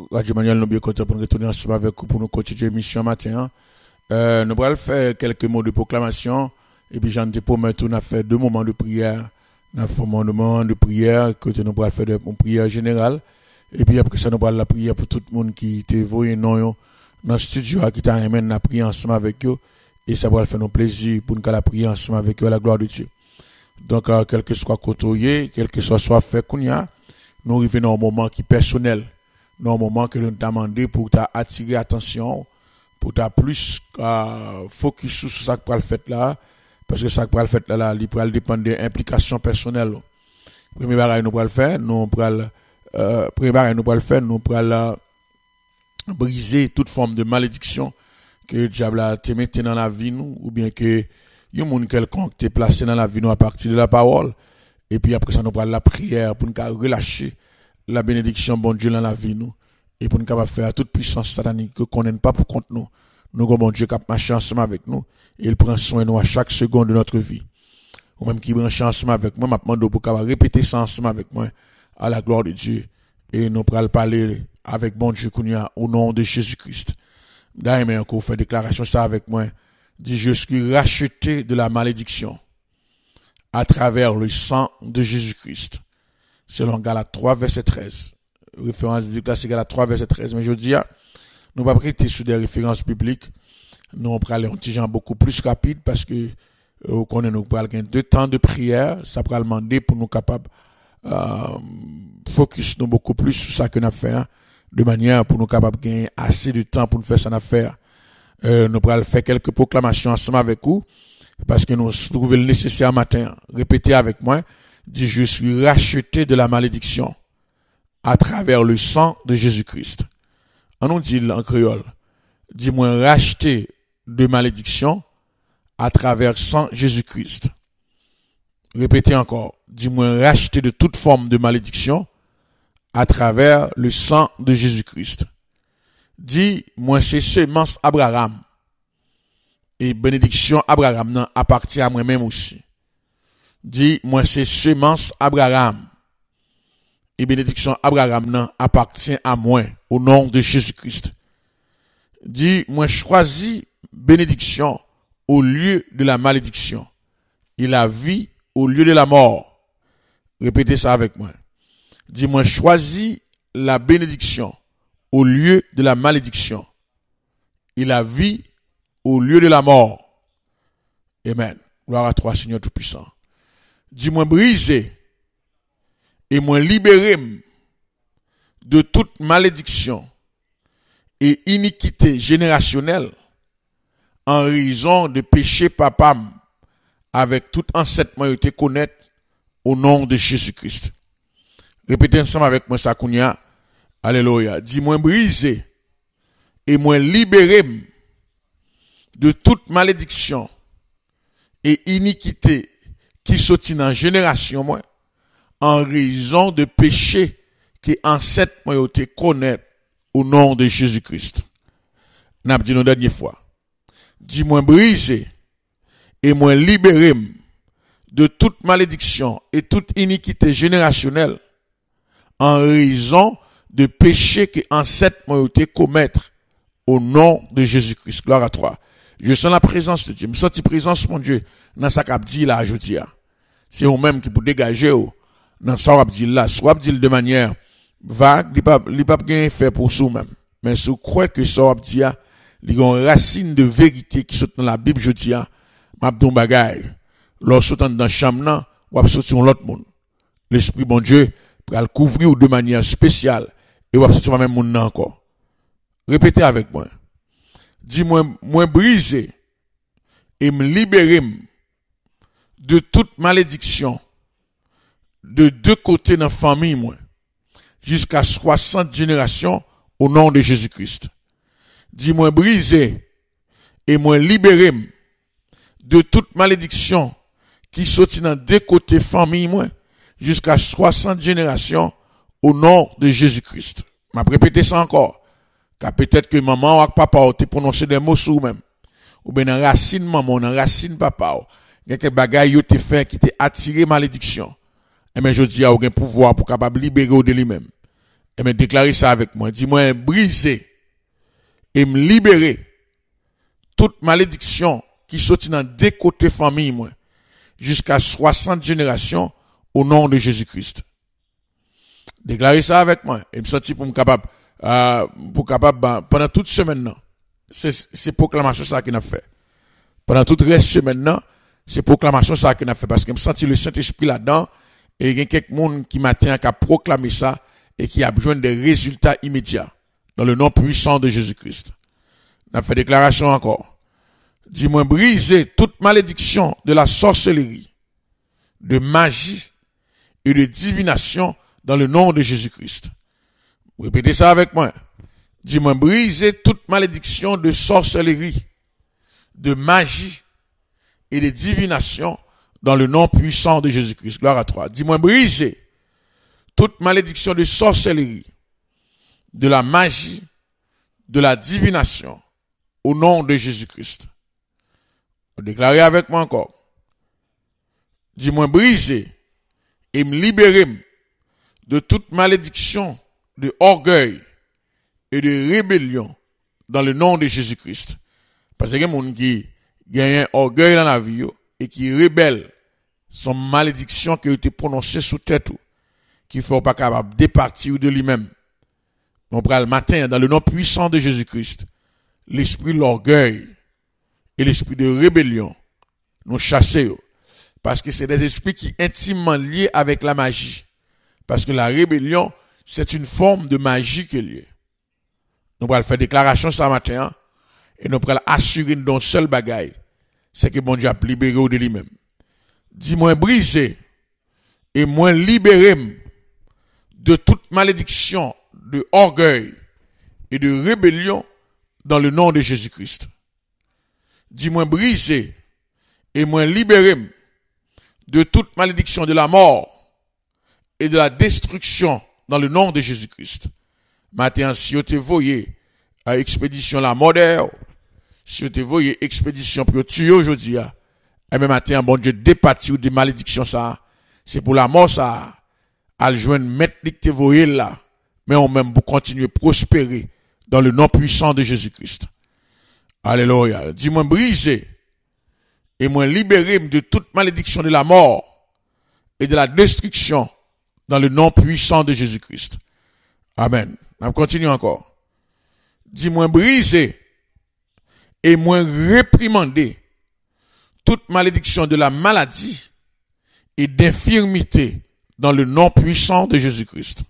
Radio Manuel, nous bien content pour nous retourner ensemble avec vous pour nous continuer l'émission matin. Nous allons faire quelques mots de proclamation. Et puis, j'en ai promis, nous avons fait 2 moments de prière. Nous avons fait un moment de prière, que nous allons faire une prière générale. Et puis, après ça, nous allons la prière pour tout le monde qui te voit non dans le studio, qui t'a amené la prière ensemble avec eux. Et ça va faire nos plaisir pour nous la prier ensemble avec eux à la gloire de Dieu. Donc, quel que soit côtoyé, quel que soit fait qu'on y a, nous arrivons dans un moment qui est personnel. Dans un moment que nous t'avons demandé pour t'attirer attention, pour t'as plus focus sur ça que le fait là, parce que ça que le fait là, il peut dépendre des implications personnelles. Premier bagage nous pour le faire, nous pour briser toute forme de malédiction que le diable a te mis dans la vie nous, ou bien que y a monde quelconque te placé dans la vie nous à partir de la parole. Et puis après ça nous prend la prière pour nous relâcher la bénédiction bon Dieu dans la vie nous et pour nous capable faire toute puissance satanique que connaît pas pour contre nous. Nous bon Dieu cap marcher ensemble avec nous et il prend soin de nous à chaque seconde de notre vie. Ou même qui branche ensemble avec moi, m'a demandé pour capable répéter ça ensemble avec moi à la gloire de Dieu et nous pral parler avec bon Dieu au nom de Jésus-Christ. D'ailleurs encore fait déclaration ça avec moi. Dit je suis racheté de la malédiction à travers le sang de Jésus-Christ. Selon Galates 3, verset 13. Référence biblique là, c'est Galates 3, verset 13. Mais je dis, nous ne pas prêter sur des références bibliques. Nous, on prend un petit genre beaucoup plus rapide parce que, nous prenons 2 temps de prière. Ça prend demander pour nous capables, focus nous beaucoup plus sur ça que nous fait, de manière pour nous capables de gagner assez de temps pour nous faire ça affaire. Nous allons faire quelques proclamations ensemble avec vous, parce que nous trouvons le nécessaire matin. Répétez avec moi. Dit, je suis racheté de la malédiction à travers le sang de Jésus-Christ. On nous dit en créole. Dis-moi racheté de malédiction à travers le sang de Jésus-Christ. Répétez encore. Dis-moi racheté de toute forme de malédiction à travers le sang de Jésus-Christ. Dis, moi c'est semence Abraham. Et bénédiction Abraham non appartient à moi-même aussi. Dis, moi c'est semence Abraham. Et bénédiction Abraham non appartient à moi au nom de Jésus-Christ. Dis, moi choisis bénédiction au lieu de la malédiction. Et la vie au lieu de la mort. Répétez ça avec moi. Dis, moi choisis la bénédiction au lieu de la malédiction. Et la vie au lieu de la mort. Amen. Gloire à toi, Seigneur Tout-Puissant. Dis-moi briser et moi libérer de toute malédiction et iniquité générationnelle en raison de péché papa avec tout ancêtre moi te connaître au nom de Jésus-Christ. Répétez ensemble avec moi ça kounya. Alléluia. Dis-moi briser et moi libérer de toute malédiction et iniquité qui sortit dans génération moi en raison de péché que ancêtre moi te connaître au nom de Jésus-Christ. N'a dit une dernière fois. Dis-moi briser et moi libérer de toute malédiction et toute iniquité générationnelle en raison de péché que ancêtre moi te commettre au nom de Jésus-Christ. Gloire à toi. Je sens la présence de Dieu. Je sens la présence mon Dieu dans sa cap dit là je dis. C'est vous-même qui pour dégager dans ça dit là, soit dit de manière vague, il pas bien fait pour soi même. Mais si vous croyez que ça dit il y a une racine de vérité qui saute dans la Bible je dis m'a don bagay. Lorsque vous êtes dans chambre là, ou sortir l'autre monde. L'esprit bon Dieu pour le couvrir de manière spéciale et ou sortir même monde encore. Répétez avec moi. Dis-moi, moi briser et me libérer de toute malédiction de 2 côtés dans la famille, moi, jusqu'à 60 générations au nom de Jésus-Christ. Dis-moi briser et moi libérer de toute malédiction qui sortit dans 2 côtés famille, moi, jusqu'à 60 générations au nom de Jésus-Christ. M'a répété ça encore. Car peut-être que maman ou papa ont prononcé des mots sur même. Ou bien dans racine maman, dans racine papa. Quelques bagailles ont été fait qui t'ont attiré malédiction. Et bien je dis à aucun pouvoir pour capable libérer de lui-même. Et me déclarer ça avec moi. Dis-moi, briser et me libérer toute malédiction qui sortit dans deux côtés famille, moi, jusqu'à 60 générations au nom de Jésus-Christ. Déclarer ça avec moi. Et me sentir pour me capable, pendant toute semaine, non. C'est proclamation ça qu'il a fait. Pendant toute reste semaine, non. C'est proclamation ça qu'il a fait. Parce que me sentir le Saint-Esprit là-dedans. Et il y a quelques monde qui m'attend à proclamer ça et qui a besoin des résultats immédiats. Dans le nom puissant de Jésus-Christ. On a fait déclaration encore. Dis-moi, briser toute malédiction de la sorcellerie, de magie et de divination dans le nom de Jésus-Christ. Répétez ça avec moi. Dis-moi, briser toute malédiction de sorcellerie, de magie et de divination dans le nom puissant de Jésus-Christ. Gloire à toi. Dis-moi, briser toute malédiction de sorcellerie, de la magie, de la divination au nom de Jésus-Christ. Déclarez avec moi encore. Dis-moi, briser et me libérer de toute malédiction de orgueil et de rébellion dans le nom de Jésus-Christ. Parce qu'il y a des gens qui gagnent orgueil dans la vie et qui rebellent son malédiction qui a été prononcée sous tête, qui ne sont pas capables de départir de lui-même. On prend le matin dans le nom puissant de Jésus-Christ. L'esprit de l'orgueil et l'esprit de rébellion nous chasser. Parce que c'est des esprits qui sont intimement liés avec la magie. Parce que la rébellion, c'est une forme de magie qui est liée. Nous allons faire déclaration ce matin et nous allons assurer d'un seul bagaille. C'est que bon Dieu a libéré de lui-même. Dis-moi briser et moi libérer de toute malédiction, de orgueil et de rébellion dans le nom de Jésus-Christ. Dis-moi briser et moi libérer de toute malédiction de la mort et de la destruction dans le nom de Jésus-Christ. Matin, si vous te voyez à expédition la mort, si vous te voyez expédition pour tuer aujourd'hui, et même matin, bon Dieu départit des malédictions ça, c'est pour la mort ça, à le joindre mettre que te voyez là, mais on même pour continuer à prospérer dans le nom puissant de Jésus-Christ. Alléluia. Dis-moi briser et moi libérer de toute malédiction de la mort et de la destruction dans le nom puissant de Jésus-Christ. Amen. On continue encore. Dis-moi briser et moi réprimander toute malédiction de la maladie et d'infirmité dans le nom puissant de Jésus-Christ.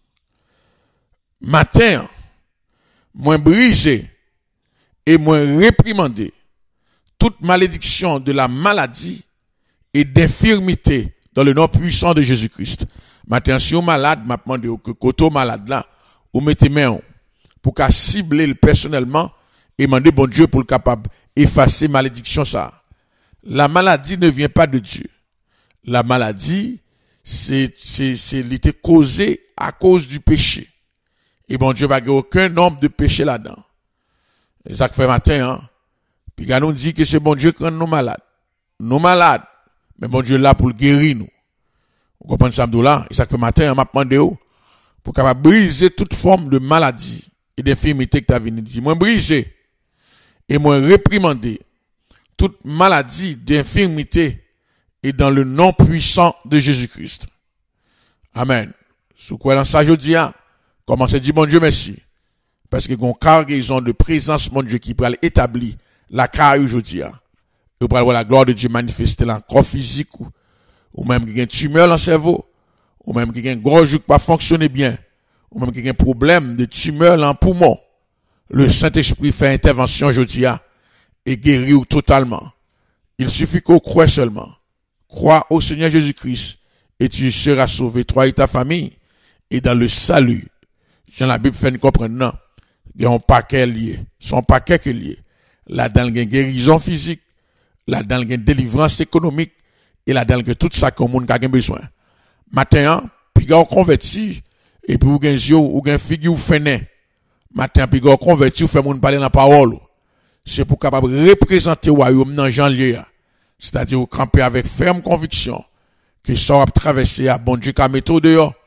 Matin, moi briser et moi réprimander toute malédiction de la maladie et d'infirmité dans le nom puissant de Jésus-Christ. Matin, si vous malade, m'a demandé que koto malade là, ou mettez main pour qu'à cibler personnellement et demander bon Dieu pour le capable effacer malédiction ça. La maladie ne vient pas de Dieu. La maladie, c'est l'été causé à cause du péché. Et bon Dieu va avoir aucun nombre de péchés là-dedans. Et ça fait matin, hein. Puis quand on dit que c'est bon Dieu qui rend nous malades. Nous malades. Mais bon Dieu là pour le guérir nous. Vous comprenez ça, là? Et ça fait matin, on m'a demandé pour capable briser toute forme de maladie et d'infirmité que tu as venu dire. Moi briser et moi réprimander toute maladie d'infirmité et dans le nom puissant de Jésus-Christ. Amen. Sous quoi dans ça je dis, commencez à dire bon Dieu merci. Parce que qu'on cargaison de présence mon Dieu qui peut établir la carrière aujourd'hui. Vous pouvez voir la gloire de Dieu manifester dans le corps physique ou même qui a une tumeur dans le cerveau, ou même qui a une gorge qui pas fonctionner bien, ou même qui a un problème de tumeur dans le poumon. Le Saint-Esprit fait intervention aujourd'hui et guérit totalement. Il suffit qu'on croie seulement. Crois au Seigneur Jésus-Christ et tu seras sauvé, toi et ta famille, et dans le salut. Jean la Bible fait nous comprendre, non. Il y a un paquet lié. Son paquet qui est lié. Là-dedans, il y a une guérison physique. Là-dedans, il y a une délivrance économique. Et là-dedans, il y a tout ça que le monde a besoin. Matin, puis on converti, et puis vous avez un ou un figure ou fainé. Matin, puis on converti, ou fait moun parler dans la parole. C'est pour capable représenter le royaume dans Jean lié. C'est-à-dire, vous camper avec ferme conviction que ça va traverser à bon Dieu qu'à méthode dehors.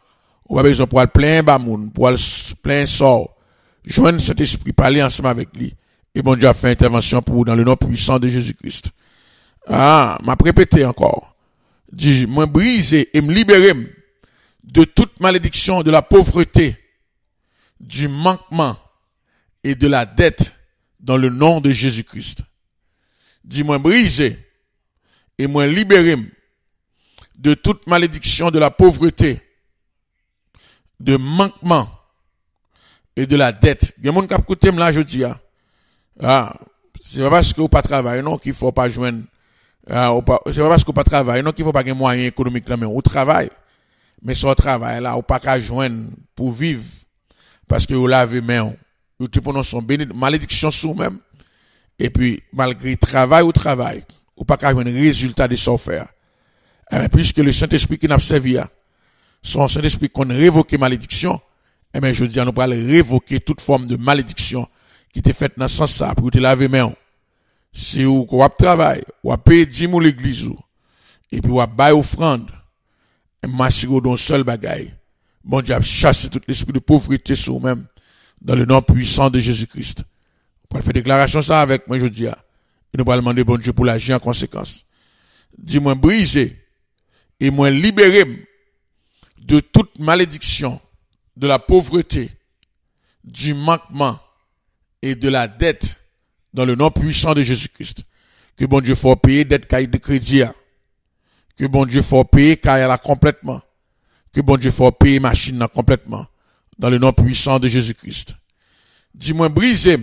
Ou pas besoin pour aller plein bamoun, pour aller plein sort. Joindre cet esprit, parler ensemble avec lui. Et bon Dieu a fait intervention pour vous dans le nom puissant de Jésus-Christ. M'a répété encore. Dis, moi briser et me libérer de toute malédiction de la pauvreté, du manquement et de la dette dans le nom de Jésus-Christ. Dis-moi briser et moi libérer de toute malédiction de la pauvreté, de manquement et de la dette. Il y a mon cap côté là je dis c'est pas parce que vous pas travailler non qu'il faut pas joindre c'est pas parce que vous pas travailler non qu'il faut pas gagner moyen économique là mais on travaille. Mais son travail là ou pas qu'à joindre pour vivre parce que vous lavez main vous te prononcez malédiction sur même et puis malgré travail ou pas qu'à joindre résultat de son faire. Puisque le Saint-Esprit qui n'a servi son Saint-Esprit qu'on révoque malédiction, je dis, nous allons révoquer toute forme de malédiction qui était faite dans ce sens ça, pour te laver main. Si vous travaillez, vous payez 10 000 l'église, et puis vous avez offrande, et m'assure d'un seul bagaille. Bon Dieu a chassé tout l'esprit de pauvreté sur vous-même, dans le nom puissant de Jésus-Christ. Vous pouvez faire déclaration ça avec moi, je dis, et nous allons demander bon Dieu pour l'agir en conséquence. Dis-moi briser, et moi libérer de toute malédiction, de la pauvreté, du manquement et de la dette dans le nom puissant de Jésus-Christ. Que bon Dieu faut payer dette caille de crédit. Que bon Dieu faut payer caille là complètement. Que bon Dieu faut payer machine là complètement dans le nom puissant de Jésus-Christ. Dis-moi briser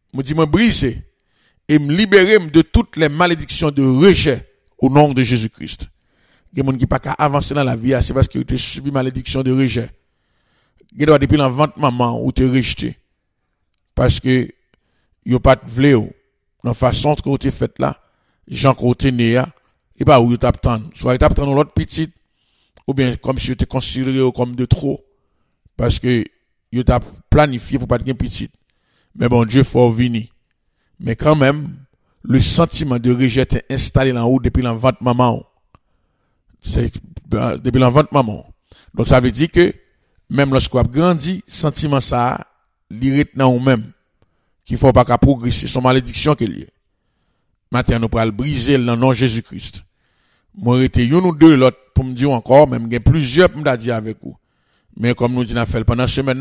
et me libérer de toutes les malédictions de rejet au nom de Jésus-Christ. Il y a des gens qui pas qu'à avancer dans la vie, c'est parce qu'ils ont subi malédiction de rejet. Il y a depuis l'envente maman ou te rejeté. Parce que, ils pas de vle ou. Dans façon que vous te fait là, gens qui ont été nés, et pas où ils t'attendent. Soit ils t'attendent l'autre petite, ou bien comme si ils te considéré comme de trop. Parce que, ils t'ont planifié pour pas de petite. Mais bon, Dieu faut venir. Mais quand même, le sentiment de rejet est installé là haut depuis l'envente maman. C'est depuis l'envente maman. Donc ça veut dire que même lorsqu'on a grandi, sentiment ça, l'irrite dans ou même qu'il faut pas qu'à progresser son malédiction qu'il y a. Maintenant nous pourrons briser le nom de Jésus-Christ. Moi été une ou deux l'autre pour me dire encore même il y a plusieurs pour me dire avec vous. Mais comme nous dit n'a fait pendant semaine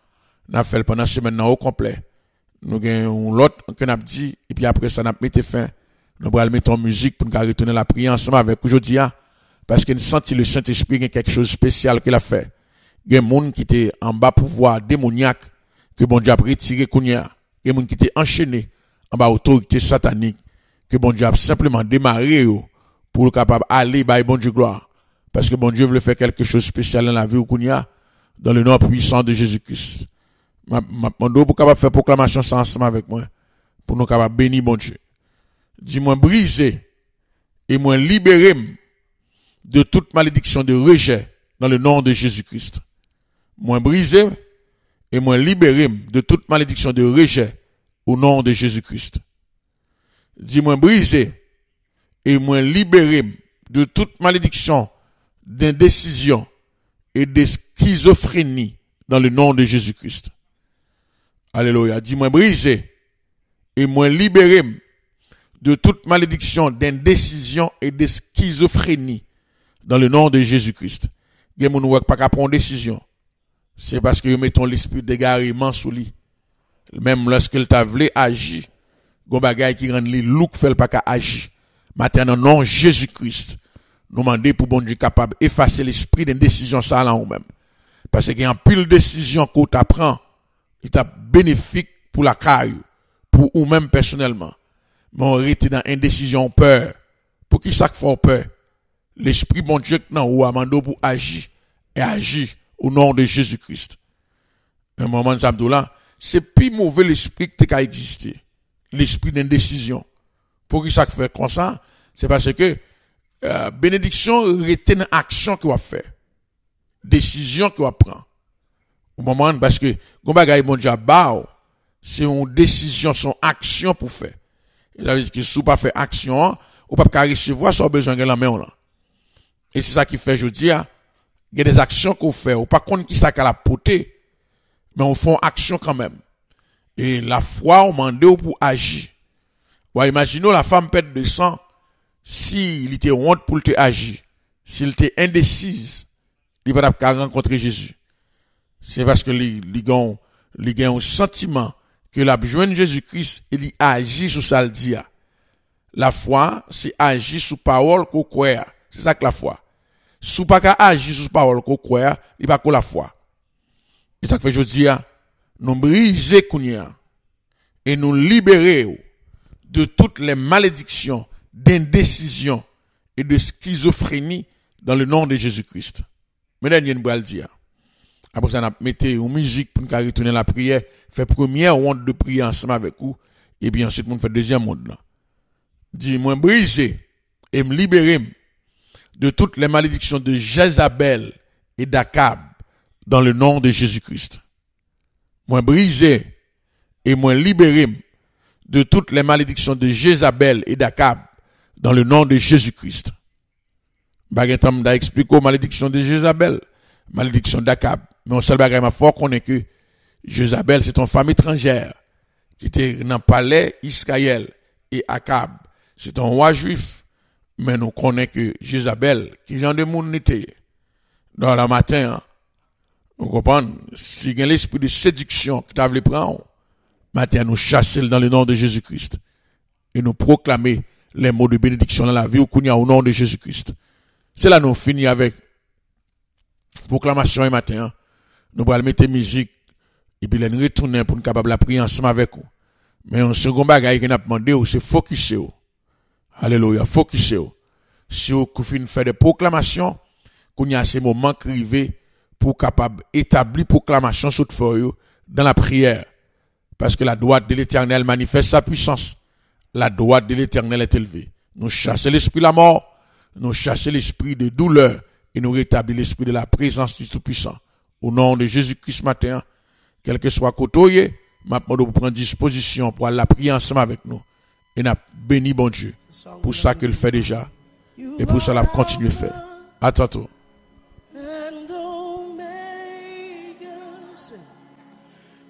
au complet. Nous gagnons l'autre qu'on a dit et puis après ça n'a mis fin. Nous allons mettre en musique pour nous retourner la prière ensemble avec aujourd'hui parce que nous sentons le Saint-Esprit il y a quelque chose de spécial qu'il a fait. Il y a des gens qui étaient en bas pouvoir démoniaque que bon Dieu a retiré kounya. Il y a des gens qui étaient enchaînés en bas autorité satanique que bon Dieu a simplement démarré pour le capable aller by bon Dieu gloire parce que bon Dieu veut faire quelque chose de spécial dans la vie au kounya dans le nom puissant de Jésus-Christ. M'a demandé pour capable faire proclamation ça ensemble avec moi pour nous capable bénir bon Dieu. Dis-moi briser et moi libérer de toute malédiction de rejet dans le nom de Jésus-Christ. Moi briser et moi libérer de toute malédiction de rejet au nom de Jésus-Christ. Dis-moi briser et moi libérer de toute malédiction d'indécision et de schizophrénie dans le nom de Jésus-Christ. Alléluia. Dis-moi briser et moi libérer de toute malédiction d'indécision et de schizophrénie dans le nom de Jésus-Christ. Il y a des gens qui pas prendre décision. C'est parce que vous mettez l'esprit d'égarement sous lui. Même lorsqu'il t'a voulu agir, gon bagay qui rend li louk fait pas qu'à agir. Maintenant non Jésus-Christ. Nous demander pour bon Dieu capable effacer l'esprit d'indécision ça là ou même. Parce qu'il y a un pile décision qu'on t'apprend, il t'a bénéfique pour la caille, pour ou même personnellement. Mais on reste dans indécision peur. Pour qui ça fait peur? L'esprit bon Dieu non ou amando pour agir et agir au nom de Jésus-Christ. Un moment de là, c'est plus mauvais l'esprit qui a existé. L'esprit d'indécision. Pour qui ça fait comme ça? C'est parce que bénédiction retient une action qu'il va faire. Décision qu'il va prendre. Au moment parce que gon bagay bon Dieu ba c'est une décision, son action pour faire. Et ça veut dire que si vous pas fait action, ou pas recevoir son besoin de la main là. Et c'est ça qui fait je dis il y a des actions qu'on fait, ou pas contre qui ça qu'à la poter, mais on fait action quand même. Et la foi, on demande pour agir. Ouais, imaginons la femme pète de sang, si il était honte pour te agir, s'il était indécise, il va pas rencontrer Jésus. C'est parce que il a un sentiment que la besoin Jésus-Christ, il agit sur ça le dit. La foi, c'est agir sous parole qu'on croit. C'est ça que la foi. Si pas qu'à agir sous parole qu'on croit, il pas que la foi. Et ça fait je dis, nous briser kounya et nous libérer de toutes les malédictions, d'indécision et de schizophrénie dans le nom de Jésus-Christ. Maintenant, il y a une balle dire. Après ça, on a mis une musique pour nous retourner la prière, fait première ronde de prière ensemble avec vous, et puis ensuite, on fait deuxième ronde là. Dis-moi briser et me libérer de toutes les malédictions de Jézabel et d'Akab dans le nom de Jésus-Christ. Moi briser et moi libérer de toutes les malédictions de Jézabel et d'Akab dans le nom de Jésus-Christ. Baguetam da expliqué malédiction de Jézabel, malédiction d'Akab. Mais on seul bagage m'a fort connaît que Jézabel c'est une femme étrangère qui était dans le palais Israël et Akab c'est un roi juif. Mais nous connaissons que Jézabel, qui genre de monde n'était, dans le matin, vous comprenez, si il y a l'esprit de séduction que tu as voulu prendre, matin nous chasser dans le nom de Jésus-Christ. Et nous proclamer les mots de bénédiction dans la vie au nom de Jésus-Christ. C'est là nous finissons avec proclamation et matin. Nous allons mettre musique et puis nous retourner pour nous capables de prier ensemble avec vous. Mais un second bagage qu'on a demandé, c'est focuser. Alléluia, focusez. Si vous faites des proclamations, qu'on y a ces moments crivés pour capable établir proclamation sur feuille dans la prière. Parce que la droite de l'Éternel manifeste sa puissance. La droite de l'Éternel est élevée. Nous chassons l'esprit de la mort, nous chassons l'esprit de douleur et nous rétablissons l'esprit de la présence du Tout-Puissant. Au nom de Jésus-Christ matin, quel que soit côté, maintenant nous prenons disposition pour aller la prier ensemble avec nous. Et n'a béni bon Dieu pour ça qu'il fait déjà et pour ça l'a continué faire. À tantôt.